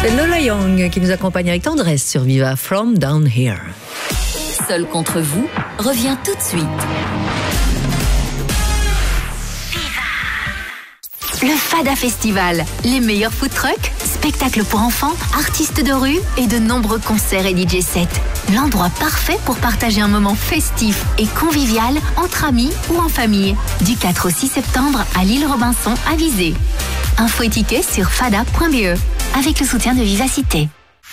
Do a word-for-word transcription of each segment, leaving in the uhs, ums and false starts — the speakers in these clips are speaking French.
C'est Lola Young qui nous accompagne avec tendresse sur Viva From Down Here. Seul contre vous revient tout de suite. Le Fada Festival, les meilleurs food trucks, spectacles pour enfants, artistes de rue et de nombreux concerts et D J sets. L'endroit parfait pour partager un moment festif et convivial entre amis ou en famille. Du quatre au six septembre à l'île Robinson à Visé. Info et tickets sur fada point b e avec le soutien de Vivacité.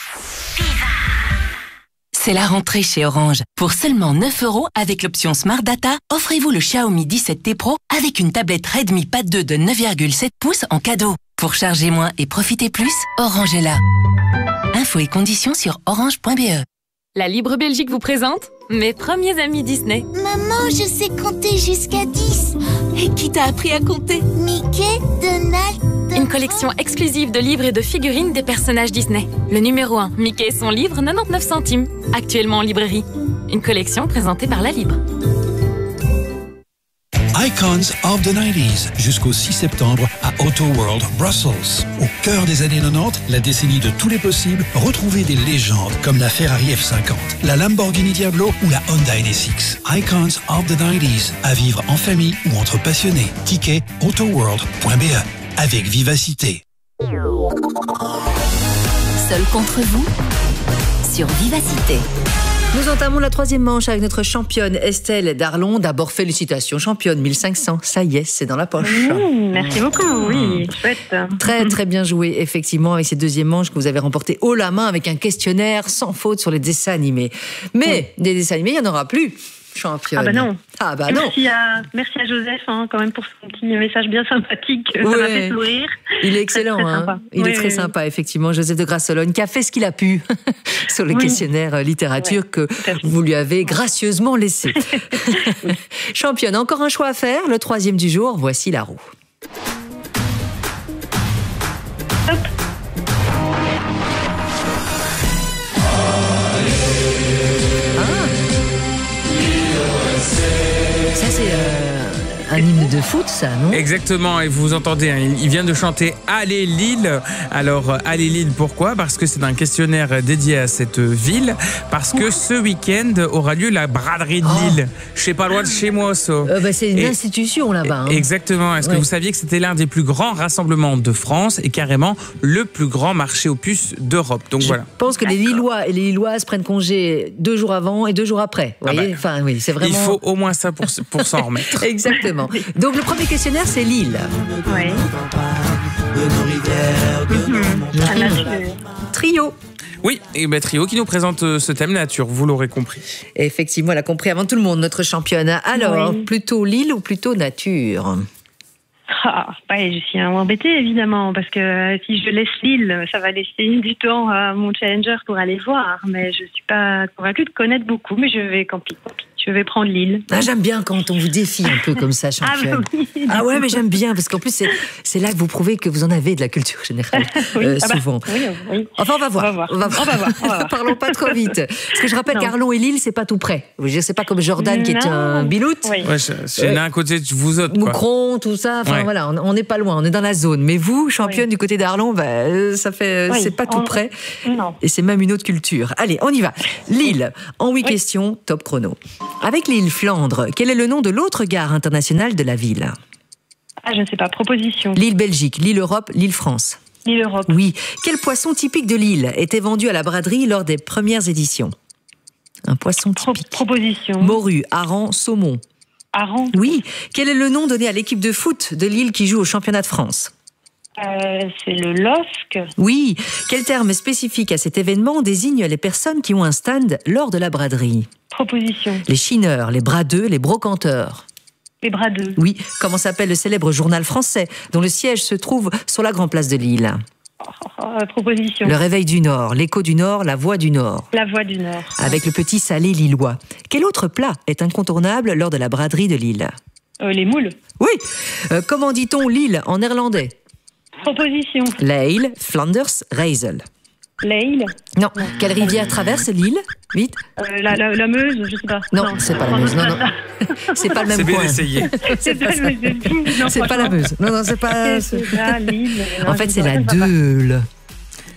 C'est la rentrée chez Orange. Pour seulement neuf euros avec l'option Smart Data, offrez-vous le Xiaomi dix-sept T Pro avec une tablette Redmi Pad deux de neuf virgule sept pouces en cadeau. Pour charger moins et profiter plus, Orange est là. Infos et conditions sur orange point b e. La Libre Belgique vous présente mes premiers amis Disney. Maman, je sais compter jusqu'à dix. Et qui t'a appris à compter? Mickey, Donald... Une collection exclusive de livres et de figurines des personnages Disney. Le numéro un, Mickey et son livre, quatre-vingt-dix-neuf centimes. Actuellement en librairie. Une collection présentée par La Libre. Icons of the nineties, jusqu'au six septembre à Auto World Brussels. Au cœur des années quatre-vingt-dix, la décennie de tous les possibles, retrouvez des légendes comme la Ferrari F cinquante, la Lamborghini Diablo ou la Honda N S X. Icons of the nineties, à vivre en famille ou entre passionnés. Ticket autoworld point b e avec Vivacité. Seul contre vous, sur Vivacité. Nous entamons la troisième manche avec notre championne Estelle Darlon. D'abord, félicitations, championne mille cinq cents. Ça y est, c'est dans la poche. Mmh, merci beaucoup, oui, chouette. Très, très bien joué, effectivement, avec cette deuxième manche que vous avez remportée haut la main avec un questionnaire sans faute sur les dessins animés. Mais oui. Des dessins animés, il n'y en aura plus. Championne. Ah bah non. Ah bah merci non. À, merci à Joseph hein, quand même pour son petit message bien sympathique. Ça m'a fait sourire. Il est excellent. Très, très hein. Il oui, est très oui, sympa, effectivement. Joseph de Grassologne qui a fait ce qu'il a pu sur le oui. questionnaire littérature ouais, que vous lui avez gracieusement laissé. Championne, encore un choix à faire. Le troisième du jour, voici la roue. Hop. Ça, c'est euh, un hymne de foot, ça, non? Exactement, et vous entendez, hein, il vient de chanter « Allez Lille ». Alors, « Allez Lille », pourquoi? Parce que c'est un questionnaire dédié à cette ville, parce que ce week-end aura lieu la braderie de Lille. Oh. Je sais pas loin de chez moi, ça. Euh, bah, c'est une et, institution, là-bas. Hein. Exactement. Est-ce ouais. que vous saviez que c'était l'un des plus grands rassemblements de France et carrément le plus grand marché aux puces d'Europe? Donc, Je voilà. pense que les Lillois et les Lilloises prennent congé deux jours avant et deux jours après. Vous ah voyez bah, enfin, oui, c'est vraiment... Il faut au moins ça pour, pour s'en remettre. Exactement. Donc le premier questionnaire, c'est Lille. Oui. Mmh. Trio. Oui, et ben Trio qui nous présente ce thème nature, vous l'aurez compris. Effectivement, elle a compris avant tout le monde, notre championne. Alors, oui. plutôt Lille ou plutôt nature? Ah, ouais, je suis embêtée évidemment parce que si je laisse Lille, ça va laisser du temps à mon challenger pour aller voir. Mais je suis pas convaincue de connaître beaucoup, mais je vais camper. Je vais prendre Lille. Ah, j'aime bien quand on vous défie un peu comme ça, championne. Ah, oui, ah ouais, mais j'aime bien parce qu'en plus c'est, c'est là que vous prouvez que vous en avez de la culture générale oui, euh, ah souvent. Bah, oui, oui. Enfin, on va voir. On va voir. On va voir. On va voir. On va voir. Parlons pas trop vite. Parce que je rappelle qu'Arlon et Lille, c'est pas tout près. Je veux dire, c'est pas comme Jordan non. qui est un biloute. Oui. Ouais, c'est l'un à côté de vous autres. Moucron, tout ça. Enfin ouais. voilà, on n'est pas loin, on est dans la zone. Mais vous, championne oui. du côté d'Arlon, bah, ça fait, oui. c'est pas tout on... près. Non. Et c'est même une autre culture. Allez, on y va. Lille, en huit oui. questions, top chrono. Avec l'île Flandre, quel est le nom de l'autre gare internationale de la ville? Ah, je ne sais pas. Proposition. L'île Belgique, l'île Europe, l'île France. L'île Europe. Oui. Quel poisson typique de l'île était vendu à la braderie lors des premières éditions? Un poisson typique. Pro- proposition. Morue, hareng, saumon. Hareng. Oui. Quel est le nom donné à l'équipe de foot de Lille qui joue au championnat de France? Euh, c'est le L O S C. Oui. Quel terme spécifique à cet événement désigne les personnes qui ont un stand lors de la braderie? Proposition. Les chineurs, les bradeux, les brocanteurs. Les bradeux. Oui. Comment s'appelle le célèbre journal français dont le siège se trouve sur la Grande Place de Lille? Oh, oh, proposition. Le Réveil du Nord, l'Écho du Nord, la Voix du Nord. La Voix du Nord. Avec le petit salé lillois. Quel autre plat est incontournable lors de la braderie de Lille? euh, Les moules. Oui. Euh, comment dit-on Lille en néerlandais? Proposition. Leil, Flanders, Rijssel. Leil. Non. Quelle rivière traverse l'île? Vite. Euh, la, la, la Meuse, je sais pas. Non, non. c'est pas la Meuse. Non, non. C'est pas le même c'est coin. C'est bien essayé. C'est pas ça. C'est pas la Meuse. Non, non, c'est pas. C'est, c'est pas l'île. En fait, c'est la Deule.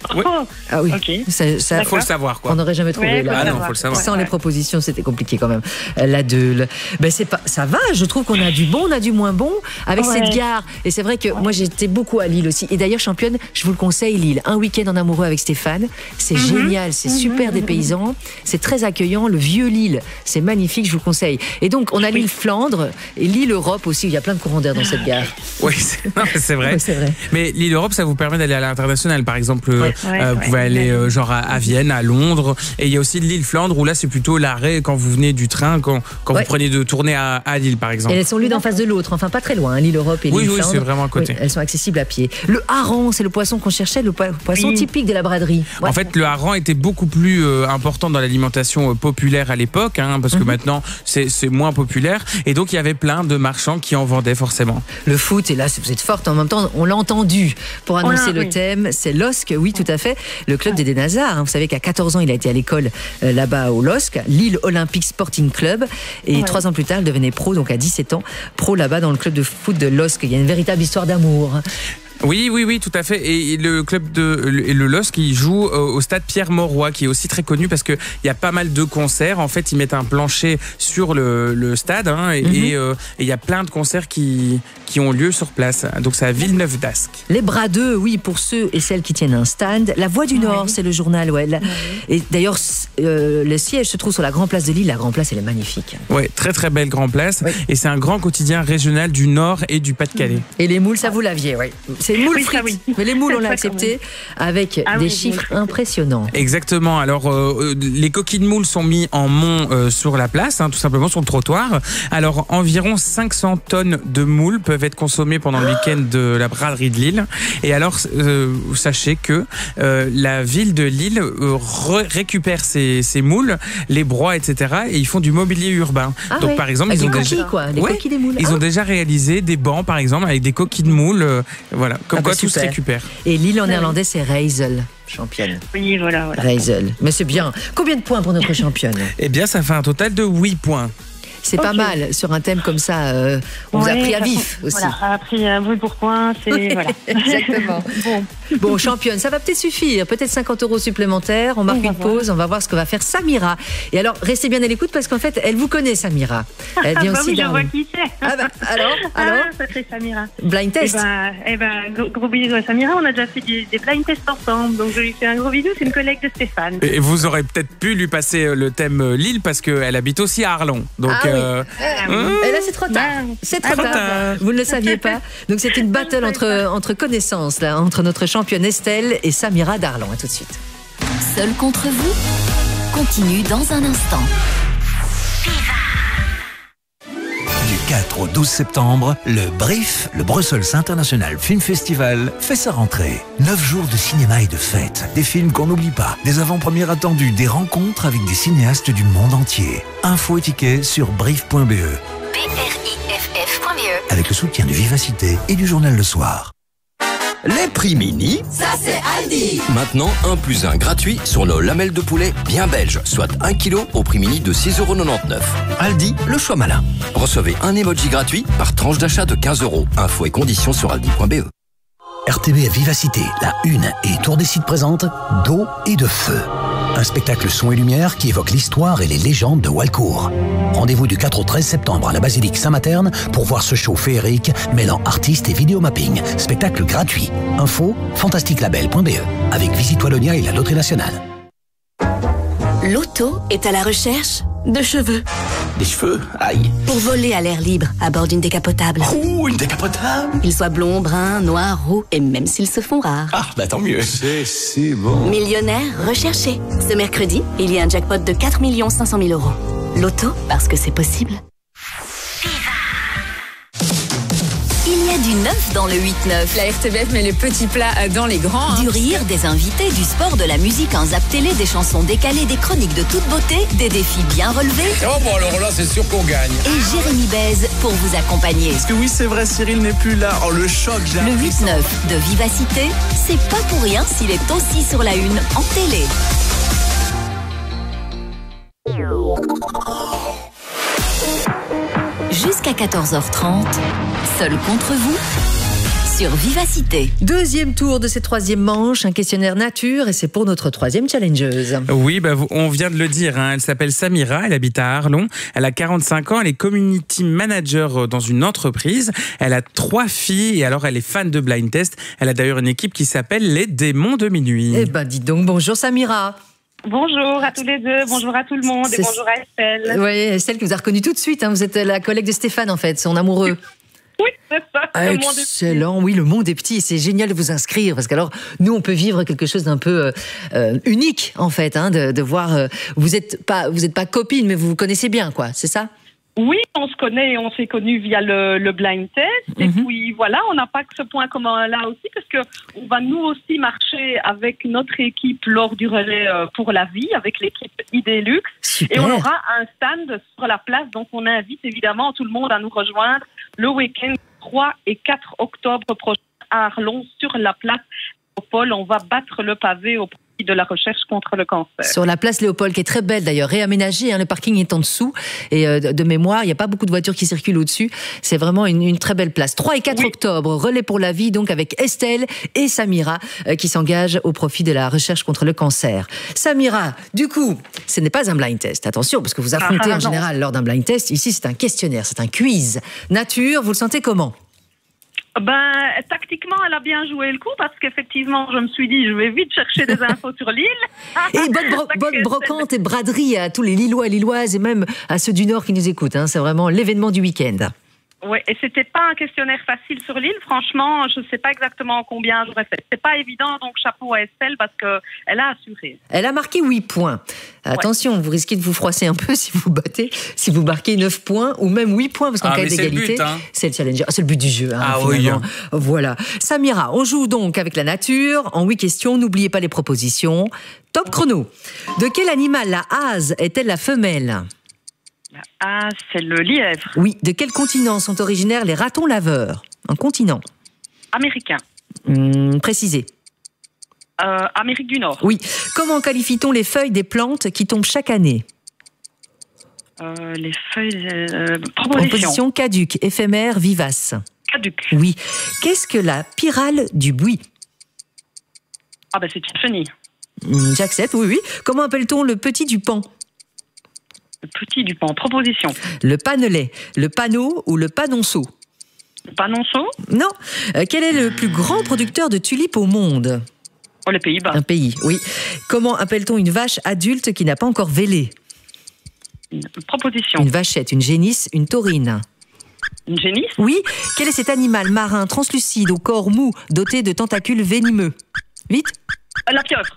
Oui. Oh. Ah oui. Ok. Ça, ça faut le savoir, quoi. On n'aurait jamais trouvé. Ouais, là. Ah non, savoir. faut le savoir. Sans Ouais. les propositions, c'était compliqué quand même. Euh, La Deule. Ben c'est pas, ça va. Je trouve qu'on a du bon, on a du moins bon avec Ouais. cette gare. Et c'est vrai que moi j'étais beaucoup à Lille aussi. Et d'ailleurs championne, je vous le conseille Lille. Un week-end en amoureux avec Stéphane, c'est Mhm. génial, c'est super dépaysant, c'est très accueillant. Le vieux Lille, c'est magnifique, je vous le conseille. Et donc on a Lille Flandre et Lille Europe aussi. Il y a plein de courants d'air dans cette gare. Oui, c'est, non, mais c'est vrai. Oui, c'est vrai. Mais l'île Europe, ça vous permet d'aller à l'international. Par exemple, euh, Ouais. Ouais, euh, vous ouais. pouvez aller euh, genre à, à Vienne, à Londres. Et il y a aussi l'île Flandre où là, c'est plutôt l'arrêt quand vous venez du train, quand, quand Ouais. vous prenez de tourner à, à Lille, par exemple. Et elles sont l'une en face de l'autre, enfin pas très loin, hein, l'île Europe et Oui, l'île oui, Flandre. c'est vraiment à côté. Oui, elles sont accessibles à pied. Le hareng, c'est le poisson qu'on cherchait, le po- poisson Oui. typique de la braderie. Ouais. En fait, le hareng était beaucoup plus euh, important dans l'alimentation euh, populaire à l'époque, hein, parce que Mhm. maintenant, c'est, c'est moins populaire. Et donc, il y avait plein de marchands qui en vendaient forcément. Le foot, et là vous êtes forte en même temps, on l'a entendu pour annoncer l'a, le oui. thème, c'est l'O S C, oui tout à fait, le club des Nazars. Vous savez qu'à quatorze ans, il a été à l'école euh, là-bas au L O S C, Lille Olympic Sporting Club, et Ouais. trois ans plus tard, il devenait pro, donc à dix-sept ans, pro là-bas dans le club de foot de L O S C. Il y a une véritable histoire d'amour. Oui, oui, oui, tout à fait. Et le club de le- et le L O S C, il joue euh, au stade Pierre-Mauroy, qui est aussi très connu parce que il y a pas mal de concerts. En fait, ils mettent un plancher sur le, le stade, hein, et Mhm. et, euh, et il y a plein de concerts qui qui ont lieu sur place. Donc c'est à Villeneuve d'Ascq. Les bras d'eux, oui, pour ceux et celles qui tiennent un stand. La Voix du Nord, c'est le journal, ouais. La- Et d'ailleurs, c- euh, le siège se trouve sur la Grand Place de Lille. La Grand Place, elle est magnifique. Ouais, très très belle grand place. Oui. Et c'est un grand quotidien régional du Nord et du Pas-de-Calais. Et les moules, ça vous l'aviez, oui. C'est moules Oui, ça, frites. oui. Mais les moules, on l'a Ça, quand accepté avec Ah des oui, chiffres oui. impressionnants. Exactement. Alors, euh, les coquilles de moules sont mis en mont euh, sur la place, hein, tout simplement sur le trottoir. Alors, environ cinq cents tonnes de moules peuvent être consommées pendant le week-end de la braderie de Lille. Et alors, euh, sachez que euh, la ville de Lille euh, re- récupère ces, ces moules, les broie, et cetera. Et ils font du mobilier urbain. Ah Donc, ouais. par exemple, Avec ils des ont coquilles, déjà... quoi. Les Ouais, coquilles des moules. Ils Ah. ont déjà réalisé des bancs, par exemple, avec des coquilles de moules. euh, voilà, comme Ah bah quoi tout se super. récupère. Et Lille en néerlandais, c'est Reisel, championne. Oui, voilà, voilà. Reisel. Mais c'est bien. Combien de points pour notre championne? Eh bien, ça fait un total de huit points. C'est pas Ok. mal sur un thème comme ça. euh, on vous a Ouais, pris à ça vif fait- aussi. Voilà, a pris à bruit pour point, c'est voilà. Exactement. Bon. Bon, championne, ça va peut-être suffire. Peut-être cinquante euros supplémentaires. On marque On va une voir. pause. On va voir ce que va faire Samira. Et alors, restez bien à l'écoute parce qu'en fait, elle vous connaît, Samira. Elle Ah vient bah aussi oui, je d'un vois qui c'est. Ah bah, alors, alors, Ah, ça c'est Samira. blind Eh test. ben, eh ben, gros, gros bisous à Samira. On a déjà fait des, des blind tests ensemble, donc je lui fais un gros bisou. C'est une collègue de Stéphane. Et vous aurez peut-être pu lui passer le thème euh, Lille parce qu'elle habite aussi à Arlon. Donc, Ah oui. euh, Euh, Et là, c'est trop tard. Ben, C'est trop trop tard. tard. Vous ne le saviez pas. Donc, c'est une battle entre, entre connaissances, là, entre notre championne Estelle et Samira Darlan. À tout de suite. Seul contre vous continue dans un instant. Du quatre au douze septembre, le BRIF, le Brussels International Film Festival, fait sa rentrée. Neuf jours de cinéma et de fêtes, des films qu'on n'oublie pas, des avant-premières attendues, des rencontres avec des cinéastes du monde entier. Infos et tickets sur brief point b e, B R I F F point B E. avec le soutien de Vivacité et du journal Le Soir. Les prix mini, ça c'est Aldi. Maintenant, un plus un gratuit sur nos lamelles de poulet bien belges, soit un kilo au prix mini de six euros quatre-vingt-dix-neuf. Aldi, le choix malin. Recevez un emoji gratuit par tranche d'achat de quinze euros. Infos et conditions sur aldi point b e. R T B à Vivacité, la Une et Tour des Sites présente D'eau et de feu. Un spectacle son et lumière qui évoque l'histoire et les légendes de Walcourt. Rendez-vous du quatre au treize septembre à la basilique Saint-Materne pour voir ce show féerique mêlant artistes et vidéomapping. Spectacle gratuit. Info fantastique label point b e avec Visite Wallonia et la Loterie Nationale. L'auto est à la recherche de cheveux. Des cheveux, aïe. Pour voler à l'air libre à bord d'une décapotable. Ouh, une décapotable. Qu'ils soient blonds, bruns, noirs, roux et même s'ils se font rares. Ah, bah tant mieux. C'est si bon. Millionnaire recherché. Ce mercredi, il y a un jackpot de quatre millions cinq cent mille euros. L'auto, parce que c'est possible. Il y a du neuf dans le huit neuf. La R T B F met les petits plats dans les grands. Du rire, des invités, du sport, de la musique, un zap télé, des chansons décalées, des chroniques de toute beauté, des défis bien relevés. Oh bon alors là c'est sûr qu'on gagne. Et Jérémy Baise pour vous accompagner. Parce que oui c'est vrai, Cyril n'est plus là. Oh le choc, j'ai Le huit neuf de Vivacité, c'est pas pour rien s'il est aussi sur la une en télé. Jusqu'à quatorze heures trente, Seul contre vous sur Vivacité. Deuxième tour de cette troisième manche, un questionnaire nature, et c'est pour notre troisième challengeuse. Oui, bah, on vient de le dire, hein, elle s'appelle Samira, elle habite à Arlon, elle a quarante-cinq ans, elle est community manager dans une entreprise, elle a trois filles et alors elle est fan de blind test. Elle a d'ailleurs une équipe qui s'appelle les Démons de Minuit. Eh ben, dis donc, bonjour Samira. Bonjour à tous les deux, bonjour à tout le monde et C'est... bonjour à Estelle. Oui, Estelle qui vous a reconnu tout de suite, hein, vous êtes la collègue de Stéphane en fait, son amoureux. Oui, c'est ça. Ah, excellent, oui, le monde est petit, c'est génial de vous inscrire parce qu'alors nous on peut vivre quelque chose d'un peu euh, unique en fait, hein, de, de voir, euh, vous êtes pas, vous êtes pas copines mais vous vous connaissez bien quoi, c'est ça? Oui, on se connaît et on s'est connus via le, le blind test. Et mm-hmm. puis voilà, on n'a pas que ce point commun-là aussi, parce que on va nous aussi marcher avec notre équipe lors du relais pour la vie, avec l'équipe Idélux. Super. Et on aura un stand sur la place, donc on invite évidemment tout le monde à nous rejoindre le week-end trois et quatre octobre prochain à Arlon, sur la place Léopold. On va battre le pavé au de la recherche contre le cancer. Sur la place Léopold, qui est très belle d'ailleurs, réaménagée, hein, le parking est en dessous, et euh, de mémoire, il n'y a pas beaucoup de voitures qui circulent au-dessus, c'est vraiment une, une très belle place. trois et quatre oui. octobre, relais pour la vie, donc avec Estelle et Samira, euh, qui s'engagent au profit de la recherche contre le cancer. Samira, du coup, ce n'est pas un blind test, attention, parce que vous affrontez ah, en non. général lors d'un blind test, ici c'est un questionnaire, c'est un quiz. Nature, vous le sentez comment ? Ben, tactiquement, elle a bien joué le coup parce qu'effectivement, je me suis dit, je vais vite chercher des infos sur l'île. Et bonne, bro- bonne brocante et braderie à tous les Lillois et Lilloises et même à ceux du Nord qui nous écoutent. Hein. C'est vraiment l'événement du week-end. Oui, et c'était pas un questionnaire facile sur l'île. Franchement, je ne sais pas exactement combien j'aurais fait. C'est pas évident, donc chapeau à Estelle parce qu'elle a assuré. Elle a marqué huit points. Attention, ouais. Vous risquez de vous froisser un peu si vous battez, si vous marquez neuf points ou même huit points, parce qu'en ah, cas d'égalité, c'est, hein. c'est le challenger. C'est le but du jeu. Hein, ah finalement. oui. Voilà. Samira, on joue donc avec la nature. En huit questions, n'oubliez pas les propositions. Top chrono. De quel animal la hase est-elle la femelle ? Ah, c'est le lièvre. Oui. De quel continent sont originaires les ratons laveurs ? Un continent. Américain. Hum, précisez. Euh, Amérique du Nord. Oui. Comment qualifie-t-on les feuilles des plantes qui tombent chaque année ? euh, Les feuilles... Euh, proposition. Proposition caduque, éphémère, vivace. Caduque. Oui. Qu'est-ce que la pyrale du buis ? Ah ben c'est une chenille. Hum, j'accepte, oui, oui. Comment appelle-t-on le petit du pan ? Le petit du pan. Proposition. Le panelet, le panneau ou le panonceau ? Le panonceau ? Non. Euh, quel est le plus grand producteur de tulipes au monde ? Oh, les Pays-Bas. Un pays, oui. Comment appelle-t-on une vache adulte qui n'a pas encore vélé ? Une proposition. Une vachette, une génisse, une taurine. Une génisse ? Oui. Quel est cet animal marin translucide au corps mou, doté de tentacules venimeux ? Vite. La pieuvre.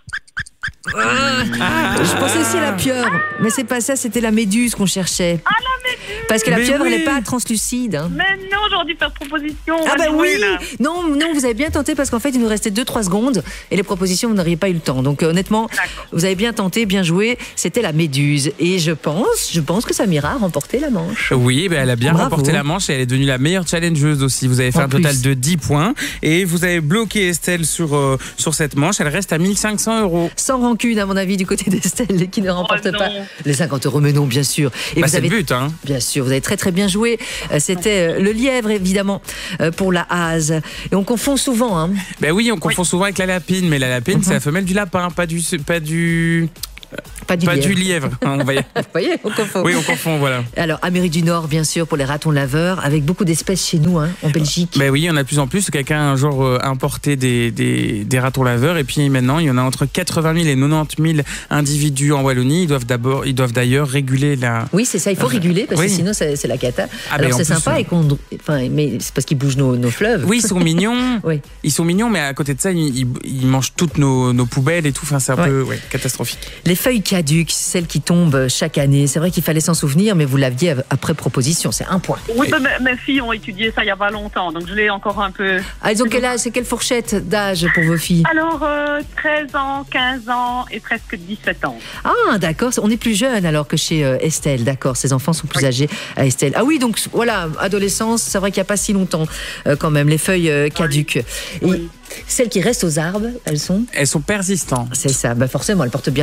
Ah, je pensais aussi à la pieuvre, mais c'est pas ça, c'était la méduse qu'on cherchait. Ah, la méduse. Parce que la mais pieuvre, oui. elle n'est pas translucide. Hein. Mais non, j'aurais dû faire proposition. Ah bah oui. Là. Non, non, vous avez bien tenté parce qu'en fait, il nous restait deux trois secondes et les propositions, vous n'auriez pas eu le temps. Donc euh, honnêtement, D'accord. Vous avez bien tenté, bien joué. C'était la méduse. Et je pense, je pense que Samira a remporté la manche. Oui, ben elle a bien Bravo. remporté la manche et elle est devenue la meilleure challengeuse aussi. Vous avez fait en un plus. total de dix points et vous avez bloqué Estelle sur, euh, sur cette manche. Elle reste à mille cinq cents euros. Sans rancune, à mon avis, du côté d'Estelle qui ne remporte oh pas les cinquante euros. Mais non, bien sûr. Et bah, vous c'est avez, le but, hein. Bien sûr, vous avez très très bien joué. C'était le lièvre, évidemment, pour la hase. Et on confond souvent. Hein. Ben oui, on confond oui. souvent avec la lapine, mais la lapine, mm-hmm. c'est la femelle du lapin, pas du... Pas du... Pas du pas lièvre. Du lièvre. On va y... Vous voyez, on confond. Oui, on confond, voilà. Alors, Amérique du Nord, bien sûr, pour les ratons laveurs, avec beaucoup d'espèces chez nous, hein, en Belgique. Ben oui, il y en a de plus en plus. Quelqu'un a un jour euh, importé des, des, des ratons laveurs, et puis maintenant, il y en a entre quatre-vingt mille et quatre-vingt-dix mille individus en Wallonie. Ils doivent d'abord, ils doivent d'ailleurs réguler la. Oui, c'est ça, il faut réguler, parce oui. que sinon, c'est, c'est la cata. Ah Alors, ben c'est sympa, plus, et qu'on... enfin, mais c'est parce qu'ils bougent nos, nos fleuves. Oui, ils sont mignons. Oui. Ils sont mignons, mais à côté de ça, ils, ils, ils mangent toutes nos, nos poubelles et tout. Enfin, c'est un ouais. peu ouais, catastrophique. Les feuilles caduques, celles qui tombent chaque année. C'est vrai qu'il fallait s'en souvenir, mais vous l'aviez après proposition. C'est un point. Oui, mais mes filles ont étudié ça il n'y a pas longtemps, donc je l'ai encore un peu... Ah, ils ont quel âge ? C'est quelle fourchette d'âge pour vos filles ? Alors, euh, treize ans, quinze ans et presque dix-sept ans. Ah, d'accord. On est plus jeune alors que chez euh, Estelle. D'accord, ses enfants sont plus oui. âgés à Estelle. Ah oui, donc voilà, adolescence, c'est vrai qu'il n'y a pas si longtemps euh, quand même, les feuilles euh, caduques. Oui. Et oui. Celles qui restent aux arbres, elles sont ? Elles sont persistantes. C'est ça, bah forcément, elles portent bien leur nom.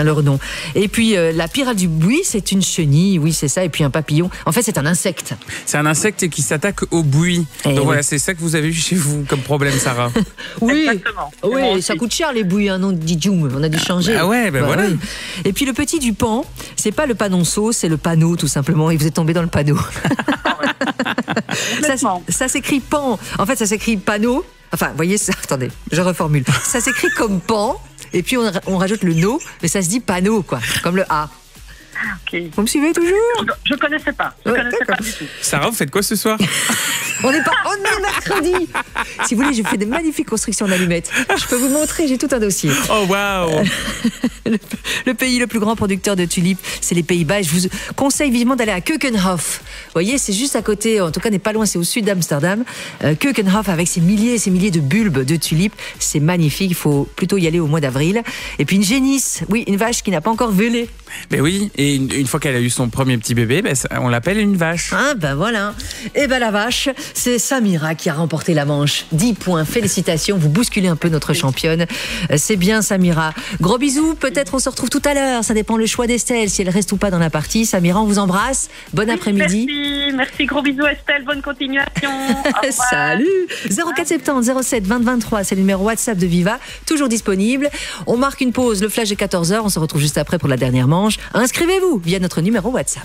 Et puis euh, la pyrale du buis, c'est une chenille, oui c'est ça, et puis un papillon. En fait c'est un insecte. C'est un insecte qui s'attaque au buis. Et Donc oui. voilà, c'est ça que vous avez eu chez vous comme problème, Sarah. Oui, exactement. Oui, ça coûte cher les buis, hein, non, dit Djoum, on a dû changer. Ah ouais, ben bah, voilà. Oui. Et puis le petit du pan, c'est pas le panonceau, c'est le panneau tout simplement, et vous êtes tombé dans le panneau. ça, ça s'écrit pan, en fait ça s'écrit panneau, enfin vous voyez, ça, attendez, je reformule. Ça s'écrit comme pan, et puis on, on rajoute le no, mais ça se dit panneau quoi, comme le A. Okay. Vous me suivez toujours? Je ne connaissais pas. Je ouais, connaissais pas du tout. Sarah, vous faites quoi ce soir? On n'est pas. On est mercredi. Si vous voulez, je fais des magnifiques constructions d'allumettes. Je peux vous montrer, j'ai tout un dossier. Oh waouh. le, le pays le plus grand producteur de tulipes, c'est les Pays-Bas. Et je vous conseille vivement d'aller à Keukenhof. Vous voyez, c'est juste à côté. En tout cas, n'est pas loin. C'est au sud d'Amsterdam. Euh, Keukenhof avec ses milliers et ses milliers de bulbes de tulipes, c'est magnifique. Il faut plutôt y aller au mois d'avril. Et puis une génisse, oui, une vache qui n'a pas encore vélé. Ben oui. Et une, une fois qu'elle a eu son premier petit bébé, ben, on l'appelle une vache. Ah ben voilà. Et ben la vache, c'est Samira qui a remporté la manche. dix points, félicitations, vous bousculez un peu notre championne. C'est bien Samira. Gros bisous, peut-être on se retrouve tout à l'heure. Ça dépend le choix d'Estelle, si elle reste ou pas dans la partie. Samira, on vous embrasse. Bon oui, après-midi. Merci, merci, gros bisous Estelle, bonne continuation. Salut. zéro quatre soixante-dix zéro sept vingt vingt-trois, c'est le numéro WhatsApp de Viva, toujours disponible. On marque une pause, le flash est quatorze heures, on se retrouve juste après pour la dernière manche. Inscrivez-vous via notre numéro WhatsApp.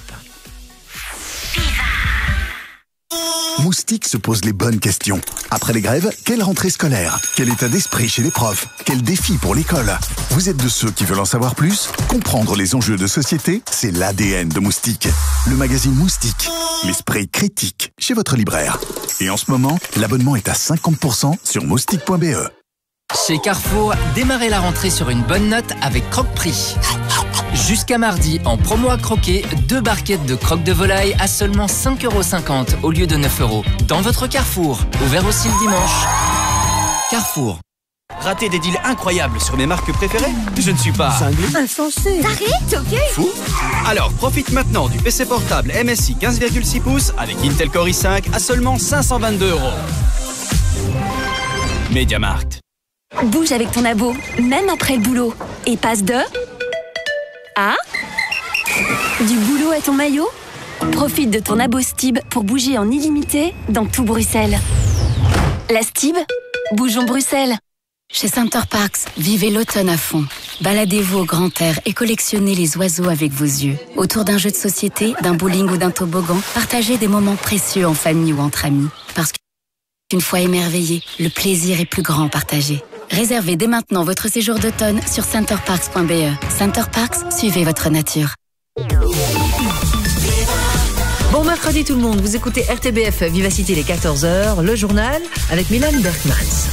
Moustique se pose les bonnes questions. Après les grèves, quelle rentrée scolaire? Quel état d'esprit chez les profs? Quel défi pour l'école? Vous êtes de ceux qui veulent en savoir plus? Comprendre les enjeux de société, c'est l'A D N de Moustique. Le magazine Moustique, l'esprit critique chez votre libraire. Et en ce moment, l'abonnement est à cinquante pour cent sur moustique point b e. Chez Carrefour, démarrez la rentrée sur une bonne note avec Croque-Prix. Jusqu'à mardi, en promo à croquer, deux barquettes de croque de volaille à seulement cinq euros cinquante au lieu de neuf euros. Dans votre Carrefour, ouvert aussi le dimanche. Carrefour. Rater des deals incroyables sur mes marques préférées? Je ne suis pas cinglé, insensé. T'arrêtes, ok? Fou? Alors profite maintenant du P C portable M S I quinze virgule six pouces avec Intel Core i cinq à seulement cinq cent vingt-deux euros. MediaMarkt. Bouge avec ton abo, même après le boulot. Et passe de... à... du boulot à ton maillot. Profite de ton abo Stib pour bouger en illimité dans tout Bruxelles. La Stib, bougeons Bruxelles. Chez Center Parks, vivez l'automne à fond. Baladez-vous au grand air et collectionnez les oiseaux avec vos yeux. Autour d'un jeu de société, d'un bowling ou d'un toboggan, partagez des moments précieux en famille ou entre amis. Parce qu'une fois émerveillé, le plaisir est plus grand partagé. Réservez dès maintenant votre séjour d'automne sur center parks point b e. Center Parks, suivez votre nature. Bon mercredi tout le monde, vous écoutez R T B F Vivacité les quatorze heures, le journal avec Milan Berkmans.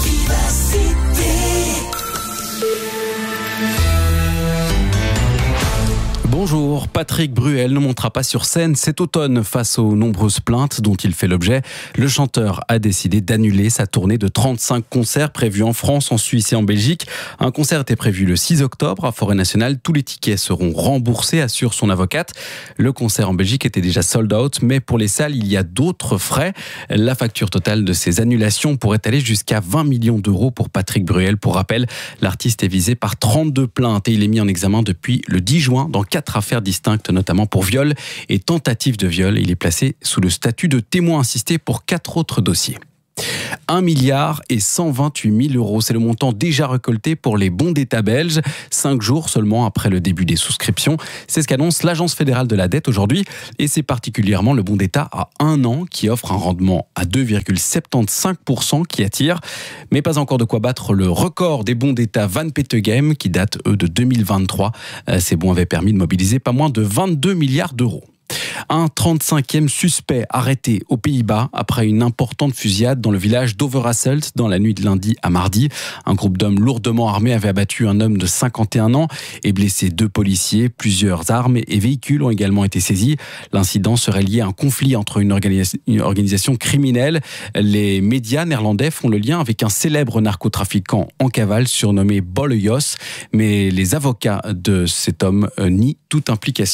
Bonjour, Patrick Bruel ne montera pas sur scène cet automne face aux nombreuses plaintes dont il fait l'objet. Le chanteur a décidé d'annuler sa tournée de trente-cinq concerts prévus en France, en Suisse et en Belgique. Un concert était prévu le six octobre à Forêt Nationale. Tous les tickets seront remboursés, assure son avocate. Le concert en Belgique était déjà sold out, mais pour les salles, il y a d'autres frais. La facture totale de ces annulations pourrait aller jusqu'à vingt millions d'euros pour Patrick Bruel. Pour rappel, l'artiste est visé par trente-deux plaintes et il est mis en examen depuis le dix juin dans quatre affaires distinctes, notamment pour viol et tentative de viol. Il est placé sous le statut de témoin assisté pour quatre autres dossiers. un milliard et cent vingt-huit mille euros, c'est le montant déjà récolté pour les bons d'État belges, cinq jours seulement après le début des souscriptions. C'est ce qu'annonce l'Agence fédérale de la dette aujourd'hui, et c'est particulièrement le bon d'État à un an qui offre un rendement à deux virgule soixante-quinze pour cent qui attire, mais pas encore de quoi battre le record des bons d'État Van Petegem qui date eux de deux mille vingt-trois. Ces bons avaient permis de mobiliser pas moins de vingt-deux milliards d'euros. Un trente-cinquième suspect arrêté aux Pays-Bas après une importante fusillade dans le village d'Overhasselt dans la nuit de lundi à mardi. Un groupe d'hommes lourdement armés avait abattu un homme de cinquante et un ans et blessé deux policiers. Plusieurs armes et véhicules ont également été saisis. L'incident serait lié à un conflit entre une, organis- une organisation criminelle. Les médias néerlandais font le lien avec un célèbre narcotrafiquant en cavale surnommé Bolle Jos, mais les avocats de cet homme nient toute implication.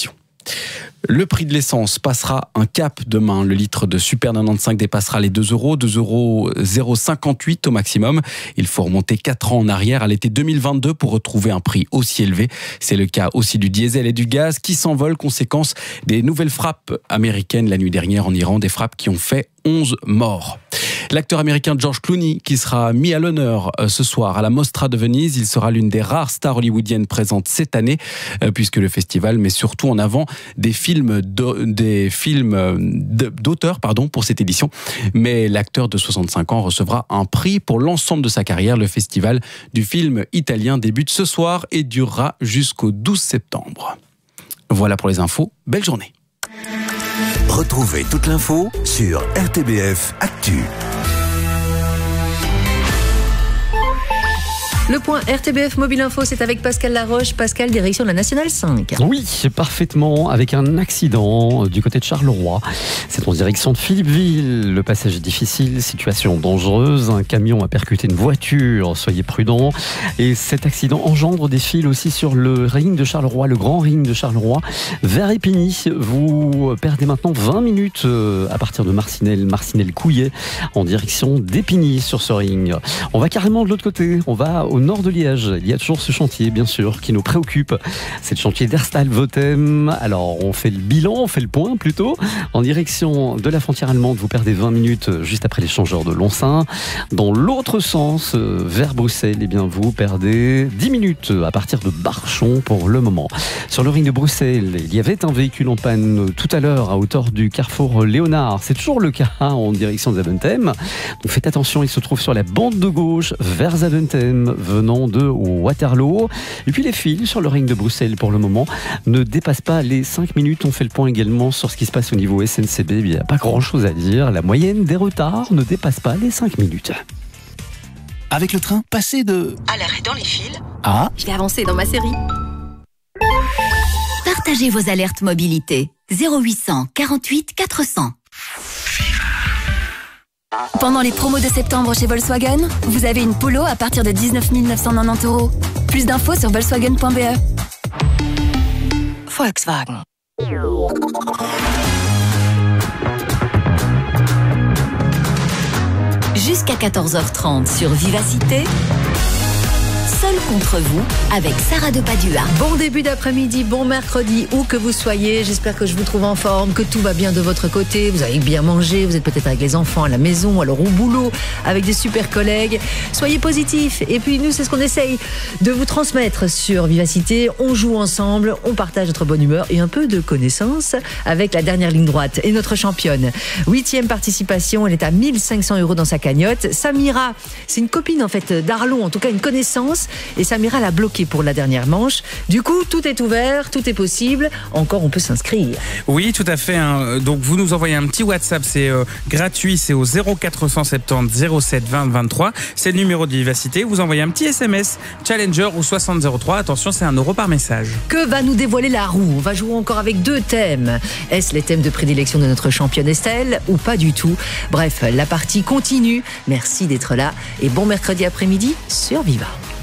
Le prix de l'essence passera un cap demain. Le litre de Super quatre-vingt-quinze dépassera les deux euros, deux euros zéro virgule cinquante-huit au maximum. Il faut remonter quatre ans en arrière à l'été deux mille vingt-deux pour retrouver un prix aussi élevé. C'est le cas aussi du diesel et du gaz qui s'envolent, conséquence des nouvelles frappes américaines la nuit dernière en Iran, des frappes qui ont fait onze morts. L'acteur américain George Clooney, qui sera mis à l'honneur ce soir à la Mostra de Venise, il sera l'une des rares stars hollywoodiennes présentes cette année, puisque le festival met surtout en avant des films des films d'auteurs pardon, pour cette édition. Mais l'acteur de soixante-cinq ans recevra un prix pour l'ensemble de sa carrière. Le festival du film italien débute ce soir et durera jusqu'au douze septembre. Voilà pour les infos. Belle journée. Retrouvez toute l'info sur R T B F Actu. Le point R T B F Mobile Info, c'est avec Pascal Laroche. Pascal, direction de la Nationale cinq. Oui, parfaitement, avec un accident du côté de Charleroi. C'est en direction de Philippeville. Le passage est difficile, situation dangereuse. Un camion a percuté une voiture, soyez prudents. Et cet accident engendre des files aussi sur le ring de Charleroi, le grand ring de Charleroi, vers Épigny. Vous perdez maintenant vingt minutes à partir de Marcinelle, Marcinelle-Couillet, en direction d'Épigny sur ce ring. On va carrément de l'autre côté, on va au nord de Liège. Il y a toujours ce chantier, bien sûr, qui nous préoccupe. C'est le chantier d'Erstal-Votem. Alors, on fait le bilan, on fait le point plutôt. En direction de la frontière allemande, vous perdez vingt minutes juste après l'échangeur de Lonsin. Dans l'autre sens, vers Bruxelles, eh bien, vous perdez dix minutes à partir de Barchon pour le moment. Sur le ring de Bruxelles, il y avait un véhicule en panne tout à l'heure à hauteur du carrefour Léonard. C'est toujours le cas en direction de Zaventem. Donc faites attention, il se trouve sur la bande de gauche vers Zaventem, venant de Waterloo. Et puis les files sur le ring de Bruxelles pour le moment ne dépassent pas les cinq minutes. On fait le point également sur ce qui se passe au niveau S N C B. Il n'y a pas grand chose à dire. La moyenne des retards ne dépasse pas les cinq minutes. Avec le train, passez de... à l'arrêt dans les files. Ah. Je vais avancer dans ma série. Partagez vos alertes mobilité. zéro huit cent quarante-huit quatre cents. Pendant les promos de septembre chez Volkswagen, vous avez une Polo à partir de dix-neuf mille neuf cent quatre-vingt-dix euros. Plus d'infos sur volkswagen point b e. Volkswagen. Jusqu'à quatorze heures trente sur Vivacité. Seul contre vous, avec Sarah de Padua. Bon début d'après-midi, bon mercredi, où que vous soyez. J'espère que je vous trouve en forme, que tout va bien de votre côté. Vous avez bien mangé, vous êtes peut-être avec les enfants à la maison, alors au boulot, avec des super collègues. Soyez positifs. Et puis nous, c'est ce qu'on essaye de vous transmettre sur Vivacité. On joue ensemble, on partage notre bonne humeur et un peu de connaissance avec la dernière ligne droite. Et notre championne, huitième participation, elle est à mille cinq cents euros dans sa cagnotte. Samira, c'est une copine en fait d'Arlon, en tout cas une connaissance. Et Samira l'a bloqué pour la dernière manche. Du coup, tout est ouvert, tout est possible. Encore, on peut s'inscrire. Oui, tout à fait. Hein. Donc, vous nous envoyez un petit WhatsApp. C'est euh, gratuit. C'est au zéro quatre cent soixante-dix zéro sept vingt vingt-trois. C'est le numéro de Vivacité. Vous envoyez un petit S M S Challenger ou soixante zéro trois. Attention, c'est un euro par message. Que va nous dévoiler la roue? On va jouer encore avec deux thèmes. Est-ce les thèmes de prédilection de notre championne Estelle ou pas du tout? Bref, la partie continue. Merci d'être là et bon mercredi après-midi sur Viva.